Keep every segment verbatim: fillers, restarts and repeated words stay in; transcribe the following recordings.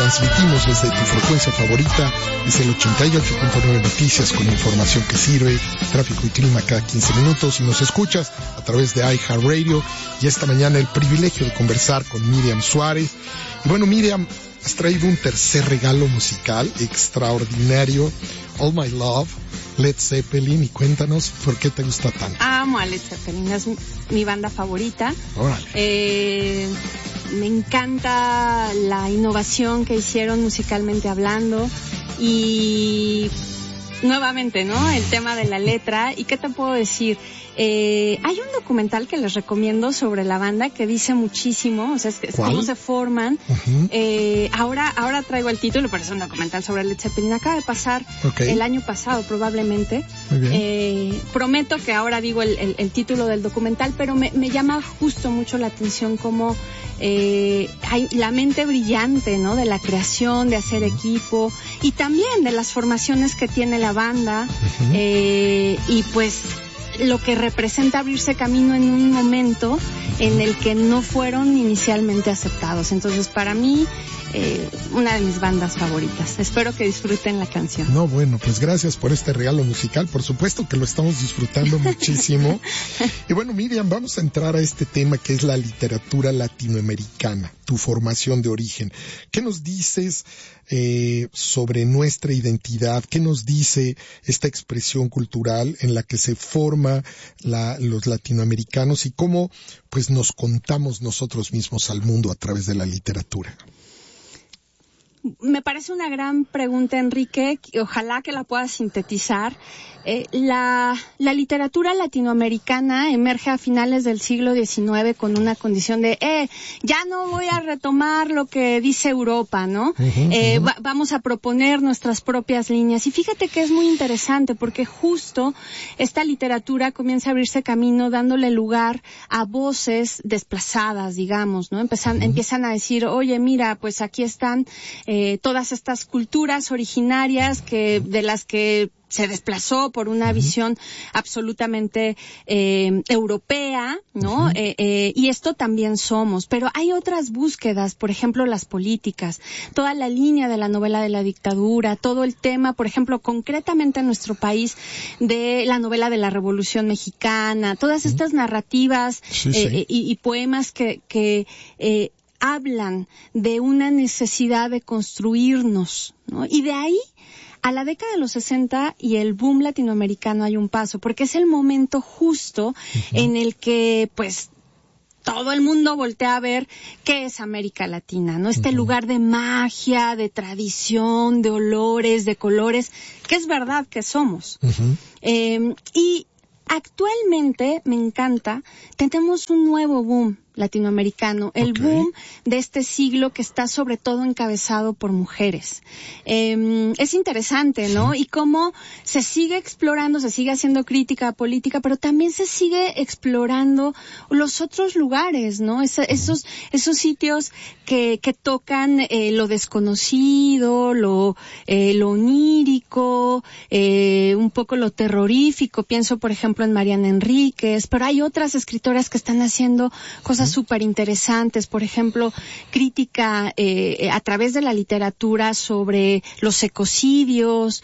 transmitimos desde tu frecuencia favorita, es el ochenta y ocho punto nueve Noticias, con información que sirve, tráfico y clima cada quince minutos, y nos escuchas a través de iHeartRadio. Y esta mañana el privilegio de conversar con Miriam Suárez. Y bueno, Miriam, has traído un tercer regalo musical extraordinario, All My Love, Led Zeppelin, y cuéntanos por qué te gusta tanto. Amo a Led Zeppelin, es mi, mi banda favorita. Órale. Eh, me encanta la innovación que hicieron musicalmente hablando y nuevamente, ¿no? El tema de la letra. ¿Y qué te puedo decir? Eh, hay un documental que les recomiendo sobre la banda que dice muchísimo, o sea, es, es cómo se forman. Uh-huh. Eh, ahora, ahora traigo el título, pero es un documental sobre Led Zeppelin. Acaba de pasar okay. el año pasado, probablemente. Muy bien. Eh, prometo que ahora digo el, el, el título del documental, pero me, me llama justo mucho la atención cómo eh, hay la mente brillante, ¿no? De la creación, de hacer equipo y también de las formaciones que tiene la banda. Uh-huh. eh, y pues lo que representa abrirse camino en un momento en el que no fueron inicialmente aceptados. Entonces, para mí, eh, una de mis bandas favoritas. Espero que disfruten la canción. No, bueno, pues gracias por este regalo musical. Por supuesto que lo estamos disfrutando muchísimo. Y bueno, Miriam, vamos a entrar a este tema que es la literatura latinoamericana, tu formación de origen. ¿Qué nos dices eh, sobre nuestra identidad? ¿Qué nos dice esta expresión cultural en la que se forma la, los latinoamericanos y cómo pues nos contamos nosotros mismos al mundo a través de la literatura? Me parece una gran pregunta, Enrique, ojalá que la puedas sintetizar. Eh, la, la literatura latinoamericana emerge a finales del siglo diecinueve con una condición de, eh, ya no voy a retomar lo que dice Europa, ¿no? Uh-huh, eh, uh-huh. va, vamos a proponer nuestras propias líneas. Y fíjate que es muy interesante porque justo esta literatura comienza a abrirse camino dándole lugar a voces desplazadas, digamos, ¿no? Empiezan, uh-huh. empiezan a decir, oye, mira, pues aquí están eh, todas estas culturas originarias que de las que se desplazó por una uh-huh. visión absolutamente eh, europea, ¿no? Uh-huh. Eh, eh, y esto también somos. Pero hay otras búsquedas, por ejemplo, las políticas, toda la línea de la novela de la dictadura, todo el tema, por ejemplo, concretamente en nuestro país, de la novela de la Revolución Mexicana, todas uh-huh. estas narrativas sí, eh, sí. Eh, y, y poemas que, que eh, hablan de una necesidad de construirnos, ¿no? Y de ahí a la década de los sesenta y el boom latinoamericano hay un paso, porque es el momento justo uh-huh. en el que, pues, todo el mundo voltea a ver qué es América Latina, ¿no? Este uh-huh. lugar de magia, de tradición, de olores, de colores, que es verdad que somos. Uh-huh. Eh, y actualmente, me encanta, tenemos un nuevo boom latinoamericano, el okay. boom de este siglo que está sobre todo encabezado por mujeres. Eh, es interesante, ¿no? Sí. Y cómo se sigue explorando, se sigue haciendo crítica política, pero también se sigue explorando los otros lugares, ¿no? Es, esos, esos sitios que, que tocan eh, lo desconocido, lo, eh, lo onírico, eh, un poco lo terrorífico. Pienso, por ejemplo, en Mariana Enríquez, pero hay otras escritoras que están haciendo cosas súper interesantes, por ejemplo, crítica eh, a través de la literatura sobre los ecocidios,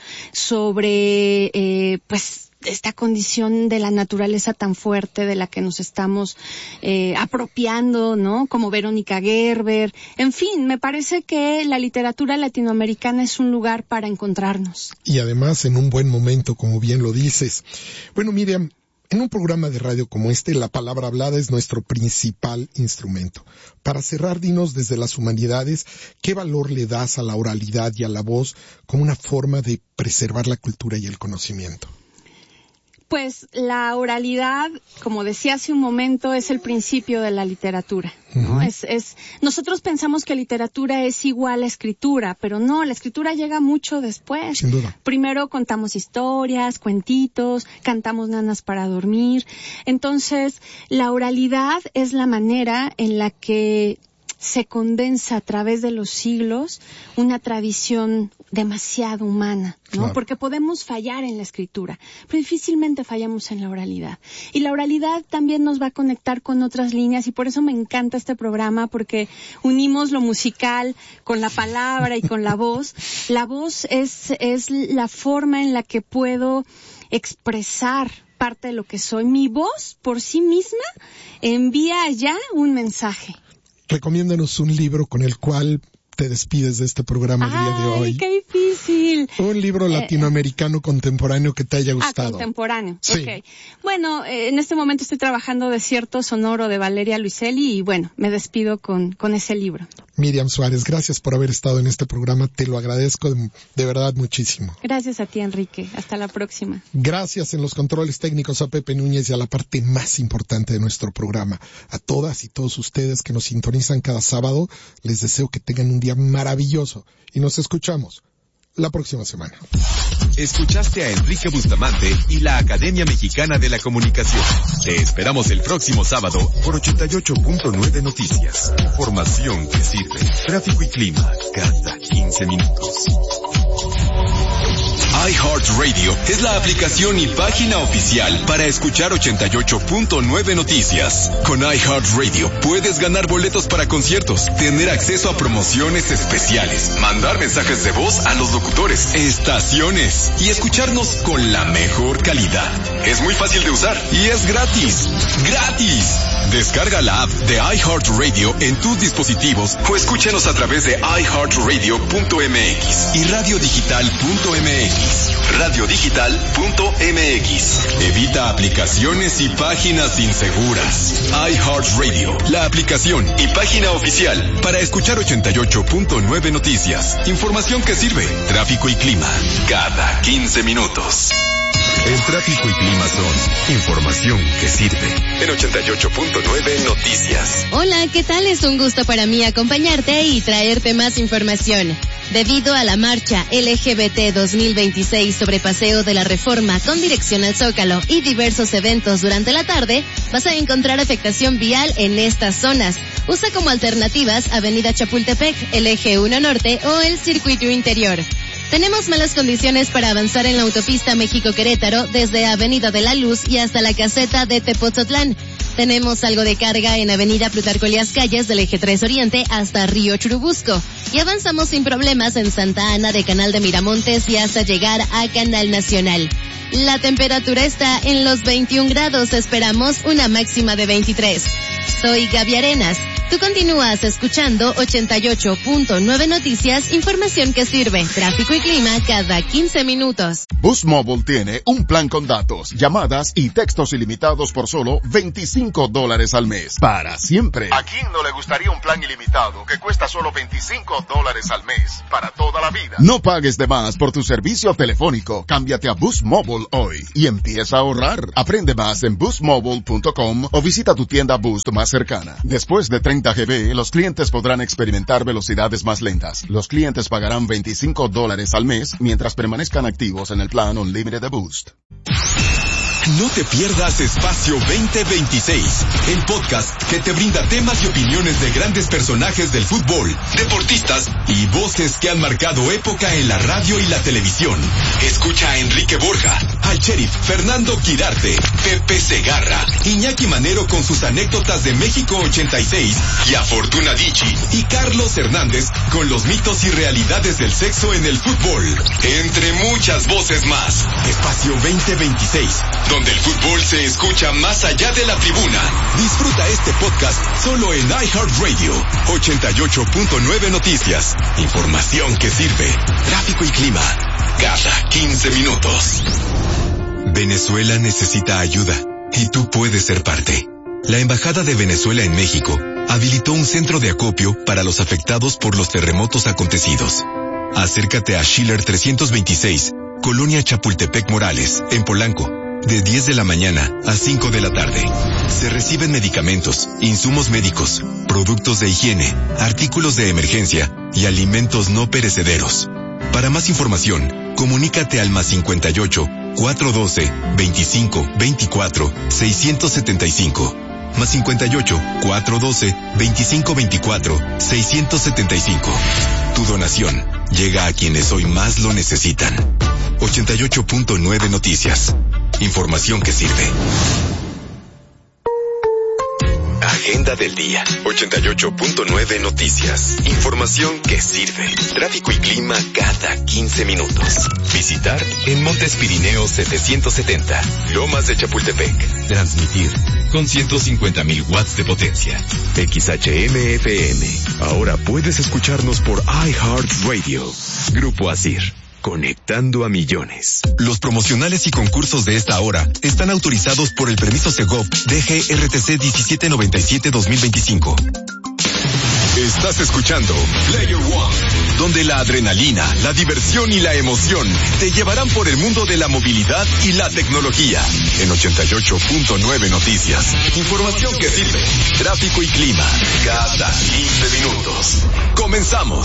sobre eh, pues esta condición de la naturaleza tan fuerte de la que nos estamos eh, apropiando, ¿no? Como Verónica Gerber. En fin, me parece que la literatura latinoamericana es un lugar para encontrarnos. Y además en un buen momento, como bien lo dices. Bueno, Miriam, en un programa de radio como este, la palabra hablada es nuestro principal instrumento. Para cerrar, dinos desde las humanidades, ¿qué valor le das a la oralidad y a la voz como una forma de preservar la cultura y el conocimiento? Pues la oralidad, como decía hace un momento, es el principio de la literatura, ¿no? Uh-huh. Es, es, nosotros pensamos que literatura es igual a escritura, pero no, la escritura llega mucho después. Sin duda. Primero contamos historias, cuentitos, cantamos nanas para dormir. Entonces, la oralidad es la manera en la que se condensa a través de los siglos una tradición demasiado humana, ¿no? Claro. Porque podemos fallar en la escritura, pero difícilmente fallamos en la oralidad. Y la oralidad también nos va a conectar con otras líneas, y por eso me encanta este programa, porque unimos lo musical con la palabra y con la voz. La voz es, es la forma en la que puedo expresar parte de lo que soy. Mi voz por sí misma envía ya un mensaje. Recomiéndanos un libro con el cual te despides de este programa el día de hoy. ¡Ay, qué difícil! Un libro latinoamericano eh, contemporáneo que te haya gustado. Ah, contemporáneo. Sí. Ok. Bueno, eh, en este momento estoy trabajando Desierto Sonoro de Valeria Luiselli y bueno, me despido con, con ese libro. Miriam Suárez, gracias por haber estado en este programa. Te lo agradezco de, de verdad muchísimo. Gracias a ti, Enrique. Hasta la próxima. Gracias en los controles técnicos a Pepe Núñez y a la parte más importante de nuestro programa. A todas y todos ustedes que nos sintonizan cada sábado, les deseo que tengan un día maravilloso y nos escuchamos la próxima semana. Escuchaste a Enrique Bustamante y la Academia Mexicana de la Comunicación. Te esperamos el próximo sábado por ochenta y ocho punto nueve Noticias. Información que sirve. Tráfico y clima cada quince minutos. iHeartRadio es la aplicación y página oficial para escuchar ochenta y ocho punto nueve Noticias. Con iHeartRadio puedes ganar boletos para conciertos, tener acceso a promociones especiales, mandar mensajes de voz a los locutores, estaciones y escucharnos con la mejor calidad. Es muy fácil de usar y es gratis. ¡Gratis! Descarga la app de iHeartRadio en tus dispositivos o escúchanos a través de i heart radio punto m x y radio digital punto m x. radio digital punto m x. Evita aplicaciones y páginas inseguras. iHeartRadio, la aplicación y página oficial para escuchar ochenta y ocho punto nueve Noticias. Información que sirve. Tráfico y clima cada quince minutos. El tráfico y clima son información que sirve en ochenta y ocho punto nueve Noticias. Hola, ¿qué tal? Es un gusto para mí acompañarte y traerte más información. Debido a la marcha L G B T dos mil veintiséis sobre Paseo de la Reforma con dirección al Zócalo y diversos eventos durante la tarde, vas a encontrar afectación vial en estas zonas. Usa como alternativas Avenida Chapultepec, el Eje uno Norte o el Circuito Interior. Tenemos malas condiciones para avanzar en la autopista México-Querétaro desde Avenida de la Luz y hasta la caseta de Tepoztlán. Tenemos algo de carga en Avenida Plutarco Elías Calles del Eje tres Oriente hasta Río Churubusco. Y avanzamos sin problemas en Santa Ana de Canal de Miramontes y hasta llegar a Canal Nacional. La temperatura está en los veintiún grados, esperamos una máxima de veintitrés. Soy Gaby Arenas. Tú continúas escuchando ochenta y ocho punto nueve Noticias, información que sirve, tráfico y clima cada quince minutos. Boost Mobile tiene un plan con datos, llamadas y textos ilimitados por solo veinticinco dólares al mes. Para siempre. ¿A quién no le gustaría un plan ilimitado que cuesta solo veinticinco dólares al mes para toda la vida? No pagues de más por tu servicio telefónico. Cámbiate a Boost Mobile hoy y empieza a ahorrar. Aprende más en boost mobile punto com o visita tu tienda Boost más cercana. Después de treinta gigabytes, los clientes podrán experimentar velocidades más lentas. Los clientes pagarán veinticinco dólares al mes mientras permanezcan activos en el plan Unlimited de Boost. No te pierdas Espacio veinte veintiséis, el podcast que te brinda temas y opiniones de grandes personajes del fútbol, deportistas y voces que han marcado época en la radio y la televisión. Escucha a Enrique Borja, al sheriff Fernando Quirarte, Pepe Segarra, Iñaki Manero con sus anécdotas de México ochenta y seis y a Fortuna Dicci y Carlos Hernández con los mitos y realidades del sexo en el fútbol, entre muchas voces más. Espacio veinte veintiséis, donde el fútbol se escucha más allá de la tribuna. Disfruta este podcast solo en iHeartRadio. ochenta y ocho punto nueve Noticias. Información que sirve. Tráfico y clima cada quince minutos. Venezuela necesita ayuda y tú puedes ser parte. La Embajada de Venezuela en México habilitó un centro de acopio para los afectados por los terremotos acontecidos. Acércate a Schiller trescientos veintiséis, Colonia Chapultepec Morales, en Polanco, de diez de la mañana a cinco de la tarde. Se reciben medicamentos, insumos médicos, productos de higiene, artículos de emergencia y alimentos no perecederos. Para más información, comunícate al más cincuenta y ocho, cuatrocientos doce, veinticinco, veinticuatro, seiscientos setenta y cinco más cincuenta y ocho, cuatrocientos doce, veinticinco veinticuatro, seiscientos setenta y cinco. Tu donación llega a quienes hoy más lo necesitan. ochenta y ocho punto nueve Noticias. Información que sirve. Agenda del día. ochenta y ocho punto nueve Noticias. Información que sirve. Tráfico y clima cada quince minutos. Visitar en Montes Pirineos setecientos setenta. Lomas de Chapultepec. Transmitir con ciento cincuenta mil watts de potencia. X H M F M. Ahora puedes escucharnos por iHeartRadio. Grupo Asir. Conectando a millones. Los promocionales y concursos de esta hora están autorizados por el permiso Segov D G R T C diecisiete noventa y siete dos mil veinticinco. Estás escuchando Player One, donde la adrenalina, la diversión y la emoción te llevarán por el mundo de la movilidad y la tecnología. En ochenta y ocho punto nueve Noticias. Información que sirve. Tráfico y clima cada quince minutos. Comenzamos.